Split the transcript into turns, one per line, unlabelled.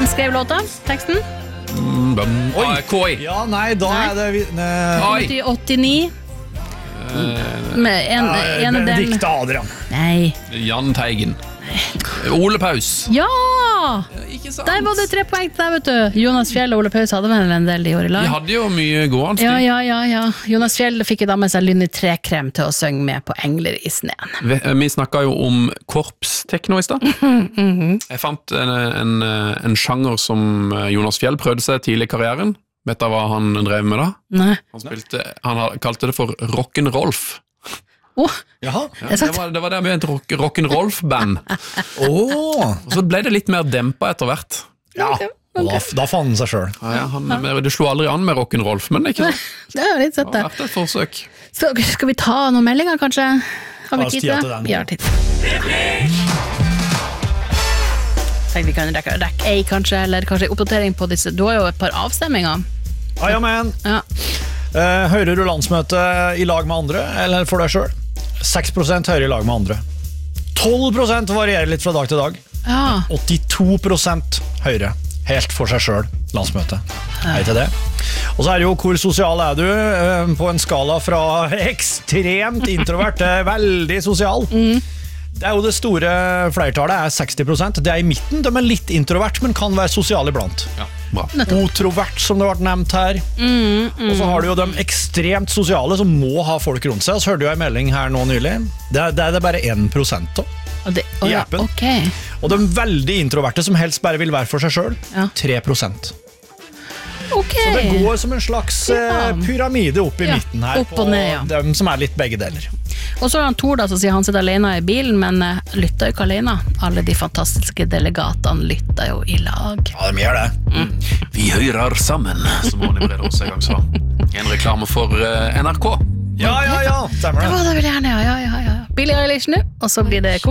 Hvem skrev låta? Teksten?
Koi.
Ja, nei, da det
Oi.
89 med en del.
Benedikte Adrian.
Nei.
Jan Teigen. Ole Paus.
Ja!
Ikke sant?
Der var det 3 poeng der, vet du. Jonas Fjell og Ole Paus hadde vel en del de år i lag.
De hadde jo mye gående.
Ja. Jonas Fjell fikk da med seg Lynne Trekrem til å synge med på Engler i sneen.
Vi snakket jo om korpstekno i sted. Jeg fant en sjanger som Jonas Fjell prøvde seg tidlig i karrieren. Vet du hva han drev med da?
Nei.
Han kalte det for Rock'n'Rolf.
Jaha.
Det var det jeg begynte Rock'n'Rolf-band. Og så ble det litt mer dempet etter hvert.
Ja, og da fant han seg selv.
Det slo aldri an med Rock'n'Rolf, men ikke sant?
Det har litt sett
Det
det.
har vært et forsøk.
Skal vi ta noen meldinger, kanskje? Har vi tid til det? Vi har tid. Tenk vi kan rekke ei, kanskje, eller kanskje oppdatering på disse. Du har jo et par avstemminger.
Ja, men.
Ja.
Hører du landsmøtet i lag med andre, eller for deg selv? 6% hører i lag med andre. 12% varierer litt fra dag til dag.
Ja.
82% høyre, helt for seg selv, landsmøtet. Hei til det. Og så det jo, hvor sosial du? På en skala fra ekstremt introvert til veldig sosial. Det jo det store flertallet, 60%. Det i midten, de litt introvert, men kan være sosiale iblant.
Ja, bra.
Otrovert, som det ble nevnt her. Og så har du jo de ekstremt sosiale som må ha folk rundt seg. Så hørte jeg en melding her nå nylig. Det er bare 1% da. I appen.
Okay.
Og de veldig introverte som helst bare vil være for seg selv, 3%.
Okay.
Så det går som en slags pyramide opp i midten her,
opp og ned,
på dem som litt begge deler.
Og så har han Tor da, som sier han sitter alene i bilen, men lytter jo ikke alene. Alle de fantastiske delegatene lytter jo i lag.
Ja, de gjør det.
Vi hører sammen, som Ronny Brede også en gang sa. En reklame for NRK.
Ja, stemmer det.
Det var det vel gjerne, ja. Billy Eilish nå, og så blir det